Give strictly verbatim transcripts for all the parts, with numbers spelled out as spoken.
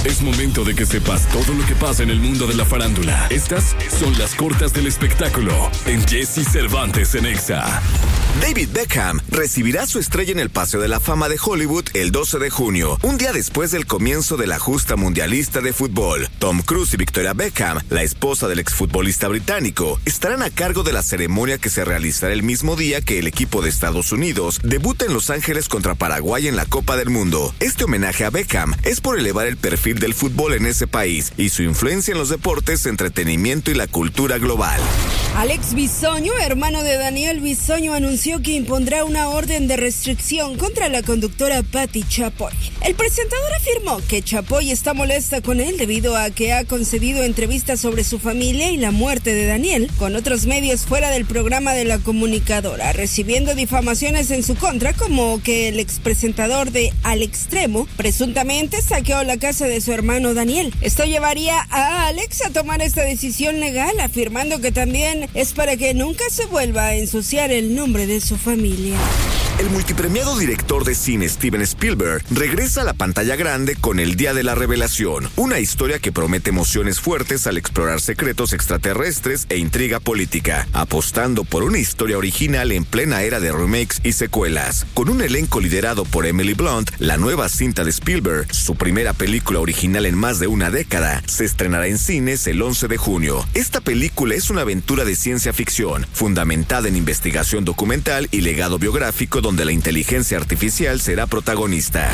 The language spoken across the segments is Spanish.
Es momento de que sepas todo lo que pasa en el mundo de la farándula. Estas son las cortas del espectáculo en Jesse Cervantes en Exa. David Beckham recibirá su estrella en el Paseo de la Fama de Hollywood el doce de junio, un día después del comienzo de la justa mundialista de fútbol. Tom Cruise y Victoria Beckham, la esposa del exfutbolista británico, estarán a cargo de la ceremonia que se realizará el mismo día que el equipo de Estados Unidos debuta en Los Ángeles contra Paraguay en la Copa del Mundo. Este homenaje a Beckham es por elevar el perfil del fútbol en ese país y su influencia en los deportes, entretenimiento y la cultura global. Alex Bisoño, hermano de Daniel Bisoño, anunció que impondrá una orden de restricción contra la conductora Patti Chapoy. El presentador afirmó que Chapoy está molesta con él debido a que ha concedido entrevistas sobre su familia y la muerte de Daniel con otros medios fuera del programa de la comunicadora, recibiendo difamaciones en su contra, como que el expresentador de Al Extremo presuntamente saqueó la casa de su hermano Daniel. Esto llevaría a Alex a tomar esta decisión legal, afirmando que también es para que nunca se vuelva a ensuciar el nombre de su familia. El multipremiado director de cine Steven Spielberg regresa a la pantalla grande con El Día de la Revelación, una historia que promete emociones fuertes al explorar secretos extraterrestres e intriga política, apostando por una historia original en plena era de remakes y secuelas. Con un elenco liderado por Emily Blunt, la nueva cinta de Spielberg, su primera película original en más de una década, se estrenará en cines el once de junio. Esta película es una aventura de ciencia ficción, fundamentada en investigación documental y legado biográfico, donde la inteligencia artificial será protagonista.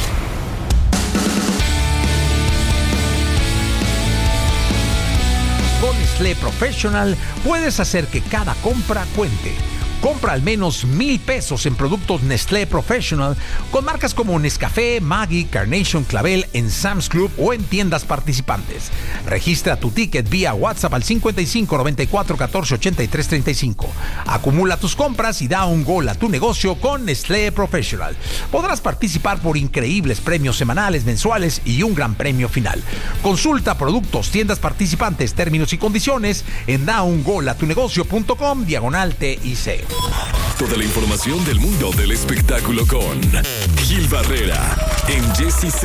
Con Nestlé Professional puedes hacer que cada compra cuente. Compra al menos mil pesos en productos Nestlé Professional con marcas como Nescafé, Maggi, Carnation, Clavel en Sam's Club o en tiendas participantes. Registra tu ticket vía WhatsApp al cincuenta y cinco, noventa y cuatro, catorce, ochenta y tres, treinta y cinco. Acumula tus compras y da un gol a tu negocio con Nestlé Professional. Podrás participar por increíbles premios semanales, mensuales y un gran premio final. Consulta productos, tiendas participantes, términos y condiciones en da un gol a tu negocio punto com diagonal T I C. Toda la información del mundo del espectáculo con Gil Barrera en Jesse